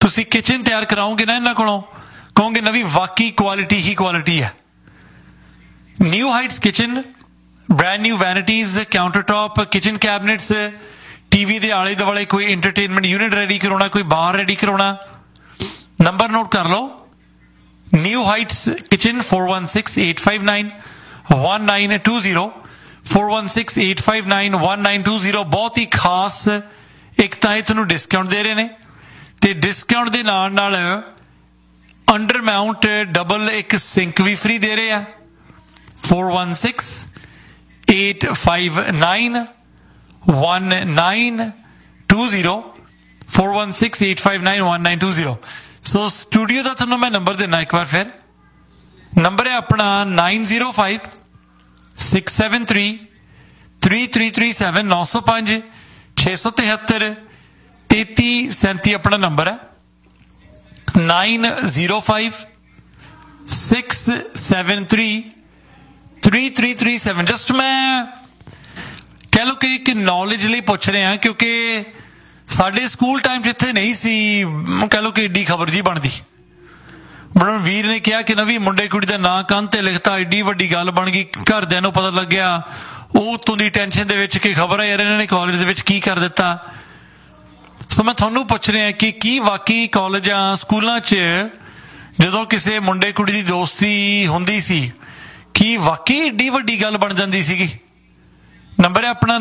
ਤੁਸੀਂ ਕਿਚਨ ਤਿਆਰ ਕਰਾਓਗੇ ਨਾ ਇਹਨਾਂ ਕੋਲੋਂ, ਕਹੋਗੇ ਨਵੀਂ ਵਾਕਈ ਕੁਆਲਿਟੀ ਹੀ ਕੁਆਲਿਟੀ ਹੈ। New heights kitchen, brand new ਵੈਨਿਟੀਜ਼, counter ਟॉप, kitchen ਕੈਬਨਿਟਸ, TV ਦੇ ਆਲੇ ਦੁਆਲੇ ਕੋਈ ਇੰਟਰਟੇਨਮੈਂਟ ਯੂਨਿਟ ਰੈਡੀ ਕਰਾਉਣਾ, ਕੋਈ ਬਾਰ ਰੈਡੀ ਕਰਾਉਣਾ, ਨੰਬਰ ਨੋਟ ਕਰ ਲਓ। New heights kitchen 4168591920, 4168591920। ਬਹੁਤ ਹੀ ਖਾਸ ਇੱਕ ਤਾਂ ਇਹ ਤੁਹਾਨੂੰ ਡਿਸਕਾਊਂਟ ਦੇ ਰਹੇ ਨੇ, ਤੇ ਡਿਸਕਾਊਂਟ ਦੇ ਨਾਲ ਅੰਡਰ ਮਾਊਂਟ ਡਬਲ ਇੱਕ ਸਿੰਕ ਵੀ ਫ੍ਰੀ ਦੇ ਰਹੇ ਆ। 4168591920, 4168591920। ਸੋ ਸਟੂਡੀਓ ਦਾ ਤੁਹਾਨੂੰ ਮੈਂ ਨੰਬਰ ਦੇਣਾ ਇੱਕ ਵਾਰ ਫਿਰ। ਨੰਬਰ ਹੈ ਆਪਣਾ 9056733337, 9056733337 ਆਪਣਾ ਨੰਬਰ ਹੈ। 9056733337। ਜਸਟ ਮੈਂ ਕਹਿ ਲਓ ਕਿ ਇੱਕ ਨੌਲੇਜ ਲਈ ਪੁੱਛ ਰਿਹਾ, ਕਿਉਂਕਿ ਸਾਡੇ ਸਕੂਲ ਟਾਈਮ 'ਚ ਇੱਥੇ ਨਹੀਂ ਸੀ ਕਹਿ ਲਓ ਕਿ ਏਡੀ ਖਬਰ ਜੀ ਬਣਦੀ। ਵੀਰ ਨੇ ਕਿਹਾ ਕਿ ਨਵੀਂ ਮੁੰਡੇ ਕੁੜੀ ਦਾ ਨਾਂ ਕੰਧ ਤੇ ਲਿਖਤਾ, ਏਡੀ ਵੱਡੀ ਗੱਲ ਬਣ ਗਈ, ਘਰਦਿਆਂ ਨੂੰ ਪਤਾ ਲੱਗਿਆ, ਉਹ ਉੱਤੋਂ ਦੀ ਟੈਨਸ਼ਨ ਦੇ ਵਿੱਚ ਕਿ ਖਬਰ ਹੈ ਯਾਰ ਇਹਨਾਂ ਨੇ ਕਾਲਜ ਦੇ ਵਿੱਚ ਕੀ ਕਰ ਦਿੱਤਾ। ਸੋ ਮੈਂ ਤੁਹਾਨੂੰ ਪੁੱਛ ਰਿਹਾ ਕਿ ਕੀ ਵਾਕਈ ਕਾਲਜਾਂ ਸਕੂਲਾਂ 'ਚ ਜਦੋਂ ਕਿਸੇ ਮੁੰਡੇ ਕੁੜੀ ਦੀ ਦੋਸਤੀ ਹੁੰਦੀ ਸੀ, ਕੀ ਵਾਕਈ ਏਡੀ ਵੱਡੀ ਗੱਲ ਬਣ ਜਾਂਦੀ ਸੀਗੀ? ਨੰਬਰ ਹੈ ਆਪਣਾ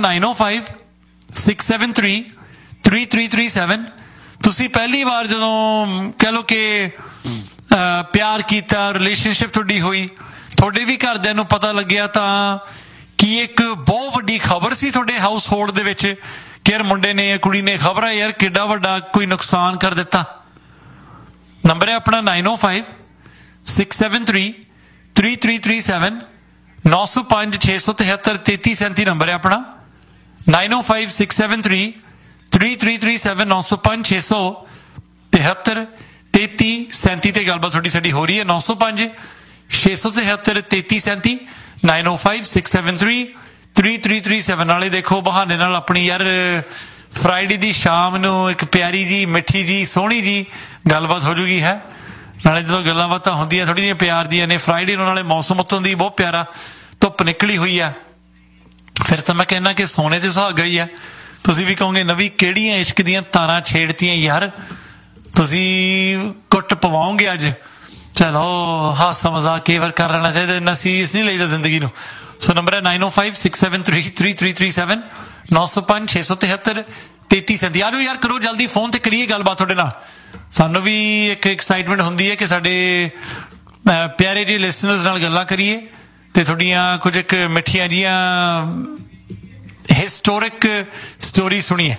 9056733337। ਤੁਸੀਂ ਪਹਿਲੀ ਵਾਰ ਜਦੋਂ ਕਹਿ ਲਓ ਕਿ ਪਿਆਰ ਕੀਤਾ, ਰਿਲੇਸ਼ਨਸ਼ਿਪ ਤੁਹਾਡੀ ਹੋਈ, ਤੁਹਾਡੇ ਵੀ ਘਰਦਿਆਂ ਨੂੰ ਪਤਾ ਲੱਗਿਆ, ਤਾਂ ਕੀ ਇੱਕ ਬਹੁਤ ਵੱਡੀ ਖਬਰ ਸੀ ਤੁਹਾਡੇ ਹਾਊਸ ਹੋਲਡ ਦੇ ਵਿੱਚ ਕਿ ਯਾਰ ਮੁੰਡੇ ਨੇ ਕੁੜੀ ਨੇ ਖਬਰ ਹੈ ਯਾਰ ਕਿੱਡਾ ਵੱਡਾ ਕੋਈ ਨੁਕਸਾਨ ਕਰ ਦਿੱਤਾ। ਨੰਬਰ ਹੈ ਆਪਣਾ 9056733337, 9056733337 ਨੰਬਰ ਹੈ ਆਪਣਾ। 9056733337, 9056733337 ਤੇ ਗੱਲਬਾਤ ਤੁਹਾਡੀ ਸਾਡੀ ਹੋ ਰਹੀ ਹੈ। 9056733337, 9056733337 ਨਾਲੇ ਦੇਖੋ ਬਹਾਨੇ ਨਾਲ ਆਪਣੀ ਯਾਰ ਫਰਾਈਡੇ ਦੀ ਸ਼ਾਮ ਨੂੰ ਇੱਕ ਪਿਆਰੀ ਜੀ ਮਿੱਠੀ ਜੀ ਸੋਹਣੀ ਜੀ ਗੱਲਬਾਤ ਹੋ ਜੂਗੀ ਹੈ। ਨਾਲੇ ਜਦੋਂ ਗੱਲਾਂ ਬਾਤਾਂ ਹੁੰਦੀਆਂ ਥੋੜ੍ਹੀ ਜਿਹੀਆਂ ਪਿਆਰ ਦੀਆਂ ਨੇ, ਫਰਾਈਡੇ ਨੂੰ ਨਾਲੇ ਮੌਸਮ ਉੱਤੋਂ ਦੀ ਬਹੁਤ ਪਿਆਰਾ, ਧੁੱਪ ਨਿਕਲੀ ਹੋਈ ਆ, ਫਿਰ ਤਾਂ ਮੈਂ ਕਹਿੰਦਾ ਕਿ ਸੋਨੇ ਤੇ ਸੁਹਾਗਾ ਹੀ ਆ। ਤੁਸੀਂ ਵੀ ਕਹੋਗੇ ਨਵੀਂ ਕਿਹੜੀਆਂ ਇਸ਼ਕ ਦੀਆਂ ਤਾਰਾਂ ਛੇੜਤੀਆਂ ਯਾਰ, ਤੁਸੀਂ ਕੁੱਟ ਪਵਾਓਗੇ ਅੱਜ। ਚਲੋ ਹਾਸਾ ਮਜ਼ਾਕ ਕਈ ਵਾਰ ਕਰ ਲੈਣਾ ਚਾਹੀਦਾ, ਇੰਨਾ ਸੀਰੀਅਸ ਨਹੀਂ ਲਈਦਾ ਜ਼ਿੰਦਗੀ ਨੂੰ। ਸੋ ਨੰਬਰ ਹੈ 9056733337, 9056733337। ਆ ਜਾਓ ਯਾਰ, ਕਰੋ ਜਲਦੀ ਫੋਨ ਤੇ ਕਰੀਏ ਗੱਲਬਾਤ ਤੁਹਾਡੇ ਨਾਲ। ਸਾਨੂੰ ਵੀ ਇੱਕ ਐਕਸਾਈਟਮੈਂਟ ਹੁੰਦੀ ਹੈ ਕਿ ਸਾਡੇ ਪਿਆਰੇ ਜਿਹੇ ਲਿਸਨਰਸ ਨਾਲ ਗੱਲਾਂ ਕਰੀਏ ਤੇ ਤੁਹਾਡੀਆਂ ਕੁਝ ਇੱਕ ਮਿੱਠੀਆਂ ਜੀਆਂ ਹਿਸਟੋਰਿਕ ਸਟੋਰੀ ਸੁਣੀਏ।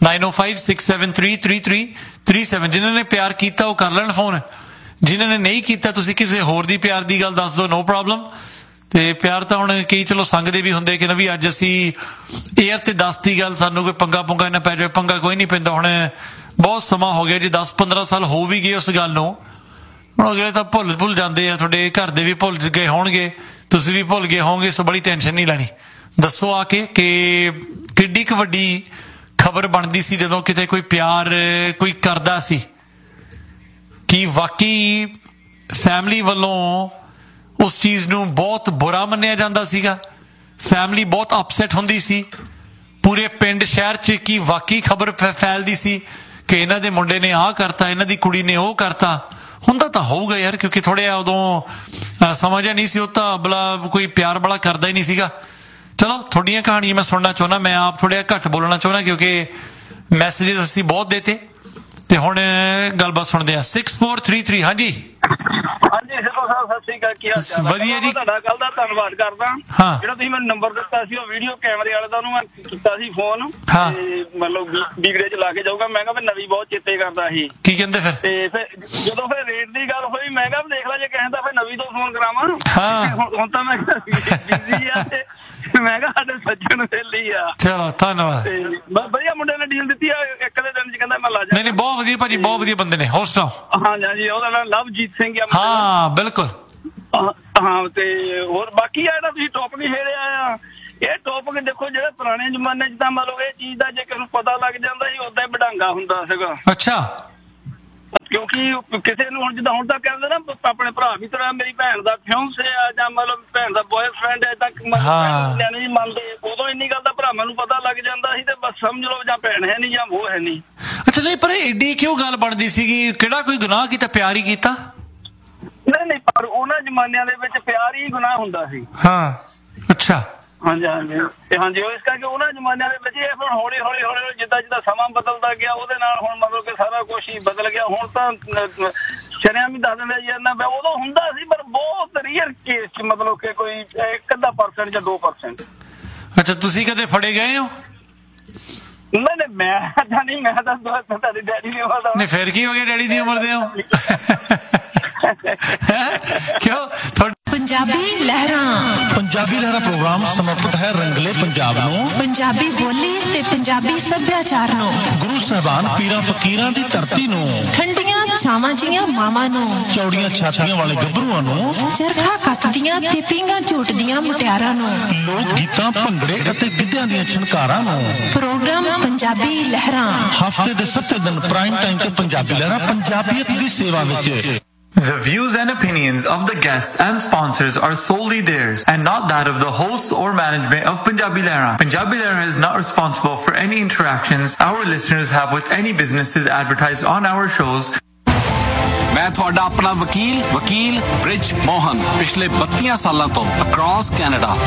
9056733337। ਜਿਨ੍ਹਾਂ ਨੇ ਪਿਆਰ ਕੀਤਾ ਉਹ ਕਰ ਲੈਣ ਫੋਨ, ਜਿਨ੍ਹਾਂ ਨੇ ਨਹੀਂ ਕੀਤਾ ਤੁਸੀਂ ਕਿਸੇ ਹੋਰ ਦੀ ਪਿਆਰ ਦੀ ਗੱਲ ਦੱਸ ਦਿਓ, ਨੋ ਪ੍ਰੋਬਲਮ। ਤੇ ਪਿਆਰ ਤਾਂ ਹੁਣ ਕਈ ਚਲੋ ਸੰਗਦੇ ਵੀ ਹੁੰਦੇ ਕਿ ਨਾ ਵੀ ਅੱਜ ਅਸੀਂ ਏਅਰ ਤੇ ਦੱਸ ਦੀ ਗੱਲ, ਸਾਨੂੰ ਕੋਈ ਪੰਗਾ ਪੁੰਗਾ ਨਾ ਪੈ ਜਾਵੇ। ਪੰਗਾ ਕੋਈ ਨਹੀਂ ਪੈਂਦਾ, ਹੁਣ ਬਹੁਤ ਸਮਾਂ ਹੋ ਗਿਆ ਜੀ, 10-15 ਸਾਲ ਹੋ ਵੀ ਗਏ ਉਸ ਗੱਲ ਨੂੰ। ਹੁਣ ਅਗਲੇ ਤਾਂ ਭੁੱਲ ਜਾਂਦੇ ਆ, ਤੁਹਾਡੇ ਘਰ ਦੇ ਵੀ ਭੁੱਲ ਗਏ ਹੋਣਗੇ, ਤੁਸੀਂ ਵੀ ਭੁੱਲ ਗਏ ਹੋਵੋਗੇ। ਸੋ ਬੜੀ ਟੈਨਸ਼ਨ ਨਹੀਂ ਲੈਣੀ। ਦੱਸੋ ਆ ਕੇ ਕਿ ਕਿੱਡੀ ਕੁ ਵੱਡੀ ਖਬਰ ਬਣਦੀ ਸੀ ਜਦੋਂ ਕਿਤੇ ਕੋਈ ਪਿਆਰ ਕੋਈ ਕਰਦਾ ਸੀ, ਕਿ ਵਾਕਈ ਫੈਮਿਲੀ ਵੱਲੋਂ ਉਸ ਚੀਜ਼ ਨੂੰ ਬਹੁਤ ਬੁਰਾ ਮੰਨਿਆ ਜਾਂਦਾ ਸੀਗਾ, ਫੈਮਿਲੀ ਬਹੁਤ ਅਪਸੈਟ ਹੁੰਦੀ ਸੀ ਪੂਰੇ ਪਿੰਡ ਸ਼ਹਿਰ 'ਚ, ਕਿ ਵਾਕਈ ਖਬਰ ਫੈਲਦੀ ਸੀ ਕਿ ਇਹਨਾਂ ਦੇ ਮੁੰਡੇ ਨੇ ਆਹ ਕਰਤਾ, ਇਹਨਾਂ ਦੀ ਕੁੜੀ ਨੇ ਉਹ ਕਰਤਾ। ਹੁੰਦਾ ਤਾਂ ਹੋਊਗਾ ਯਾਰ, ਕਿਉਂਕਿ ਥੋੜ੍ਹਾ ਉਦੋਂ ਸਮਝ ਨਹੀਂ ਸੀ, ਉਹ ਤਾਂ ਅਬਲਾ ਕੋਈ ਪਿਆਰ ਵਾਲਾ ਕਰਦਾ ਹੀ ਨਹੀਂ ਸੀਗਾ। ਚਲੋ ਤੁਹਾਡੀਆਂ ਕਹਾਣੀਆਂ ਮੈਂ ਸੁਣਨਾ ਚਾਹੁੰਦਾ, ਮੈਂ ਆਪ ਥੋੜ੍ਹਾ ਘੱਟ ਬੋਲਣਾ ਚਾਹੁੰਦਾ ਕਿਉਂਕਿ ਮੈਸੇਜਿਸ ਅਸੀਂ ਬਹੁਤ ਦੇਤੇ। ਤੇ ਹੁਣ ਗੱਲਬਾਤ ਸੁਣਦੇ ਹਾਂ। 6433 ਹਾਂਜੀ ਹਾਂਜੀ ਸਿੱਧੂ ਸਾਹਿਬ ਸਤਿ ਸ੍ਰੀ ਅਕਾਲ, ਕੀ ਹਾਲ ਚਾਲ? ਵਧੀਆ ਜੀ, ਤੁਹਾਡਾ ਕੱਲ ਦਾ ਧੰਨਵਾਦ ਕਰਦਾ। ਜਿਹੜਾ ਤੁਸੀਂ ਮੈਨੂੰ ਨੰਬਰ ਦਿੱਤਾ ਸੀ ਉਹ ਵੀਡੀਓ ਕੈਮਰੇ ਵਾਲੇ ਦਾ, ਉਹਨੂੰ ਮੈਂ ਕੀਤਾ ਸੀ ਫੋਨ, ਮਤਲਬ ਵੀਡੀਓ ਚ ਲਾ ਕੇ ਜਾਊਗਾ। ਮੈਂ ਕਿਹਾ ਵੀ ਨਵੀਂ ਬਹੁਤ ਚੇਤੇ ਕਰਦਾ ਸੀ। ਕੀ ਕਹਿੰਦੇ ਫਿਰ? ਤੇ ਫਿਰ ਜਦੋਂ ਫਿਰ ਰੇਟ ਦੀ ਗੱਲ ਹੋਈ ਮੈਂ ਕਿਹਾ ਦੇਖ ਲੈ, ਜੇ ਕਹਿੰਦਾ ਫਿਰ ਨਵੀਂ ਤੋਂ ਫੋਨ ਕਰਾਵਾਂ। ਹੁਣ ਤਾਂ ਮੈਂ ਬਿਜ਼ੀ ਆ ਤੇ ਮੈਂ ਕਿਹਾ ਸਾਡੇ ਸੱਜਣ ਵੇਲੀ ਆ। ਚਲੋ ਧੰਨਵਾਦ। ਵਧੀਆ ਮੁੰਡੇ ਨੇ ਡੀਲ ਦਿੱਤੀ ਆ, ਇੱਕ ਦੇ ਦਿਨ ਚ ਕਹਿੰਦਾ ਮੈਂ ਲਾ ਜਾ। ਨਹੀਂ ਬਹੁਤ ਵਧੀਆ ਭਾਜੀ, ਬਹੁਤ ਵਧੀਆ ਬੰਦੇ ਨੇ। ਹੋਰ ਸੁਣਾਓ? ਹਾਂਜੀ ਹਾਂਜੀ, ਉਹਦਾ ਨਾਮ ਲਵਜੀਤ ਸਿੰਘ ਆ। ਹਾਂ ਬਿਲਕੁਲ। ਹਾਂ ਤੇ ਹੋਰ ਬਾਕੀ ਆ ਜਿਹੜਾ ਤੁਸੀਂ ਟੌਪਿਕ ਛੇੜਿਆ ਆ, ਇਹ ਟੌਪਿਕ ਦੇਖੋ ਜਿਹੜੇ ਪੁਰਾਣੇ ਜ਼ਮਾਨੇ 'ਚ ਤਾਂ ਮਤਲਬ ਇਹ ਚੀਜ਼ ਦਾ ਜੇ ਕਿਸੇ ਨੂੰ ਪਤਾ ਲੱਗ ਜਾਂਦਾ ਸੀ ਉਦਾਂ ਹੀ ਵਡਾਂਗਾ ਹੁੰਦਾ ਸੀਗਾ। ਅੱਛਾ ਕਿਉਂਕਿ ਕਿਸੇ ਨੂੰ ਹੁਣ ਜਿੱਦਾਂ ਹੁਣ ਤੱਕ ਕਹਿੰਦੇ ਨਾ ਆਪਣੇ ਭਰਾ ਵੀ ਤਰ੍ਹਾਂ ਮੇਰੀ ਭੈਣ ਦਾ ਫਿਓਂਸੇ ਆ ਜਾਂ ਮਤਲਬ ਭੈਣ ਦਾ ਬॉयਫ੍ਰੈਂਡ ਹੈ ਤੱਕ ਨਹੀਂ ਮੰਨਦੇ। ਉਦੋਂ ਇੰਨੀ ਗੱਲ ਦਾ ਭਰਾਵਾਂ ਨੂੰ ਪਤਾ ਲੱਗ ਜਾਂਦਾ ਸੀ ਤੇ ਬਸ ਸਮਝ ਲਓ ਜਾਂ ਭੈਣ ਹੈ ਨਹੀਂ ਜਾਂ ਉਹ ਹੈ ਨਹੀਂ। ਅੱਛਾ ਨਹੀਂ, ਪਰ ਏਡੀ ਕਿਉਂ ਗੱਲ ਬਣਦੀ ਸੀਗੀ? ਕਿਹੜਾ ਕੋਈ ਗੁਨਾਹ ਕੀਤਾ? ਪਿਆਰ ਹੀ ਕੀਤਾ? ਨਹੀਂ ਪਰ ਉਹਨਾਂ ਜ਼ਮਾਨਿਆਂ ਦੇ ਵਿੱਚ ਪਿਆਰ ਹੀ ਗੁਨਾਹ ਹੁੰਦਾ ਸੀ। ਹਾਂ ਅੱਛਾ ਹਾਂਜੀ ਉਹ ਇਸ ਕਰਕੇ ਉਹਨਾਂ ਜ਼ਮਾਨਿਆਂ ਦੇ ਵਿੱਚ ਇਹ ਹੁਣ ਹੌਲੀ ਹੌਲੀ ਜਿੱਦਾਂ ਸਮਾਂ ਬਦਲਦਾ ਗਿਆ ਉਹਦੇ ਨਾਲ ਹੁਣ ਮਤਲਬ ਕਿ ਸਾਰਾ ਕੁਝ ਹੀ ਬਦਲ ਗਿਆ। ਹੁਣ ਤਾਂ ਸ਼ਰਿਆਂ ਵੀ ਦੱਸ ਦਿੰਦੇ ਜੀ ਨਾ ਉਦੋਂ ਹੁੰਦਾ ਸੀ ਪਰ ਬਹੁਤ ਰੇਅਰ ਕੇਸ ਚ ਮਤਲਬ ਕਿ ਕੋਈ 1% ਜਾਂ 2%। ਅੱਛਾ ਤੁਸੀਂ ਕਦੇ ਫੜੇ ਗਏ ਹੋ? ਨਹੀਂ ਮੈਂ ਤਾਂ ਨਹੀਂ, ਮੈਂ ਤਾਂ ਤੁਹਾਡੇ ਡੈਡੀ ਦੀ ਉਮਰ ਦਾ। ਨਹੀਂ ਫਿਰ ਕੀ ਹੋ ਗਿਆ, ਡੈਡੀ ਦੀ ਉਮਰ ਦੇ ਹੋ? ਕਿਉਂ? ਪੰਜਾਬੀ ਲਹਿਰਾਂ ਪ੍ਰੋਗਰਾਮ ਸਮਰਪਿਤ ਹੈ ਰੰਗਲੇ ਪੰਜਾਬ ਨੂੰ, ਪੰਜਾਬੀ ਬੋਲੀ ਤੇ ਪੰਜਾਬੀ ਸੱਭਿਆਚਾਰ ਨੂੰ, ਗੁਰੂ ਸਾਹਿਬਾਨ ਪੀਰਾਂ ਫਕੀਰਾਂ ਦੀ ਧਰਤੀ ਨੂੰ, ਠੰਡੀਆਂ ਛਾਵਾਂ ਜੀਆਂ ਮਾਵਾਂ ਨੂੰ, ਚੌੜੀਆਂ ਛਾਤੀਆਂ ਵਾਲੇ ਗੱਭਰੂਆਂ ਨੂੰ, ਚਰਖਾ ਕੱਤਦੀਆਂ ਤੇ ਪੀਂਘਾਂ ਝੂਟਦੀਆਂ ਮੁਟਿਆਰਾਂ ਨੂੰ, ਲੋਕ ਗੀਤਾਂ ਭੰਗੜੇ ਅਤੇ ਗਿੱਧਿਆਂ ਦੀਆਂ ਛਣਕਾਰਾਂ ਨੂੰ। ਪ੍ਰੋਗਰਾਮ ਪੰਜਾਬੀ ਲਹਿਰਾਂ ਹਫ਼ਤੇ ਦੇ 7 ਦਿਨ ਪ੍ਰਾਈਮ ਟਾਈਮ ਤੇ ਪੰਜਾਬੀ ਲਹਿਰਾਂ ਪੰਜਾਬੀਅਤ ਦੀ ਸੇਵਾ ਵਿੱਚ। The views and opinions of the guests and sponsors are solely theirs and not that of the hosts or management of Punjabi Lehra. Punjabi Lehra is not responsible for any interactions our listeners have with any businesses advertised on our shows. ਮੈਂ ਤੁਹਾਡਾ ਆਪਣਾ ਵਕੀਲ bridge Mohan ਪਿਛਲੇ 32 ਸਾਲਾਂ ਤੋਂ across Canada